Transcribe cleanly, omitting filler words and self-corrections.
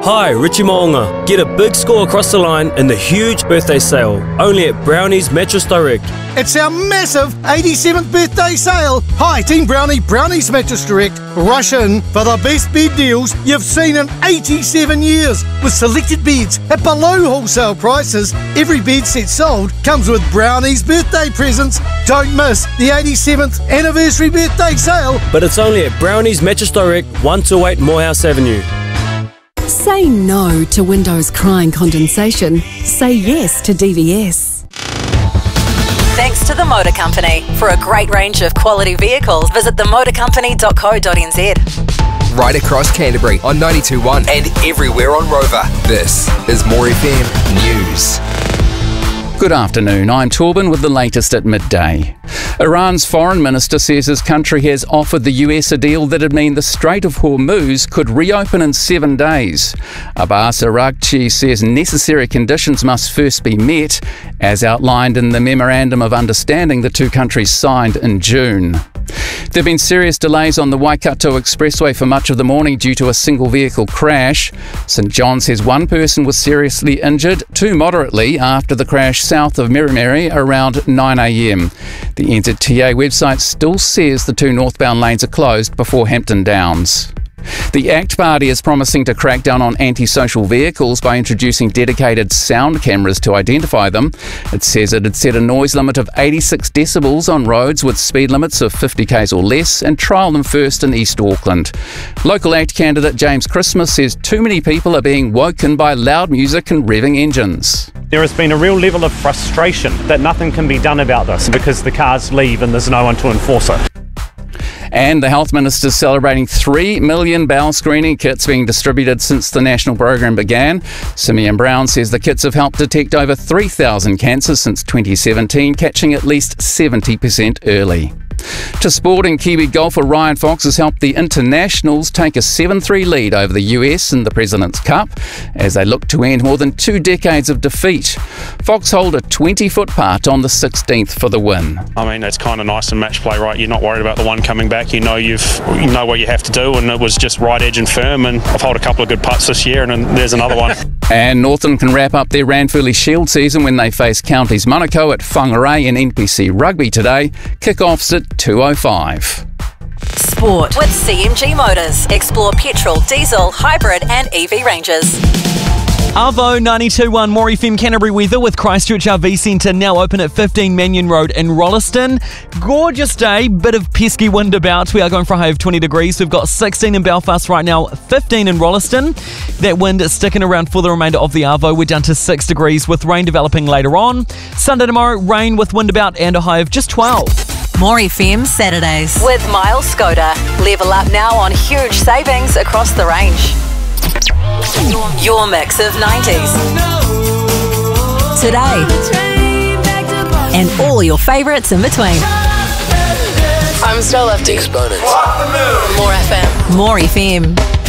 Hi, Richie Mo'unga. Get a big score across the line in the huge birthday sale, only at Brownie's Mattress Direct. It's our massive 87th birthday sale. Hi, Team Brownie, Brownie's Mattress Direct. Rush in for the best bed deals you've seen in 87 years. With selected beds at below wholesale prices, every bed set sold comes with Brownie's birthday presents. Don't miss the 87th anniversary birthday sale. But it's only at Brownie's Mattress Direct, 128 Morehouse Avenue. Say no to windows crying condensation. Say yes to DVS. Thanks to the Motor Company. For a great range of quality vehicles, visit themotorcompany.co.nz. Right across Canterbury on 92.1 and everywhere on Rover. This is More FM News. Good afternoon, I'm Torben with the latest at midday. Iran's foreign minister says his country has offered the US a deal that'd mean the Strait of Hormuz could reopen in 7 days. Abbas Araghchi says necessary conditions must first be met, as outlined in the Memorandum of Understanding the two countries signed in June. There have been serious delays on the Waikato Expressway for much of the morning due to a single vehicle crash. St John says one person was seriously injured, two moderately, after the crash south of Miramari around 9 a.m. The NZTA website still says the two northbound lanes are closed before Hampton Downs. The ACT Party is promising to crack down on antisocial vehicles by introducing dedicated sound cameras to identify them. It says it'd set a noise limit of 86 decibels on roads with speed limits of 50 k's or less and trial them first in East Auckland. Local ACT candidate James Christmas says too many people are being woken by loud music and revving engines. There has been a real level of frustration that nothing can be done about this because the cars leave and there's no one to enforce it. And the Health Minister's celebrating 3 million bowel screening kits being distributed since the national program began. Simeon Brown says the kits have helped detect over 3,000 cancers since 2017, catching at least 70% early. To sport, and Kiwi golfer Ryan Fox has helped the Internationals take a 7-3 lead over the US in the President's Cup as they look to end more than 2 decades of defeat. Fox holed a 20-foot putt on the 16th for the win. I mean, it's kind of nice in match play, right? You're not worried about the one coming back. You know what you have to do, and it was just right edge and firm, and I've holed a couple of good putts this year, and then there's another one. And Northern can wrap up their Ranfurly Shield season when they face Counties Monaco at Whangarei in NPC Rugby today. Kick-offs at 2:05. Sport with CMG Motors. Explore petrol, diesel, hybrid and EV ranges. Arvo 92.1 More FM Canterbury weather with Christchurch RV Centre now open at 15 Mannion Road in Rolleston. Gorgeous day, bit of pesky wind about. We are going for a high of 20 degrees. We've got 16 in Belfast right now, 15 in Rolleston. That wind is sticking around for the remainder of the Arvo. We're down to 6 degrees with rain developing later on. Sunday tomorrow, rain with wind about and a high of just 12. More FM Saturdays with Miles Skoda. Level up now on huge savings across the range. Your mix of 90s today and all your favourites in between. I'm still lefty. Exponents. More FM. More FM.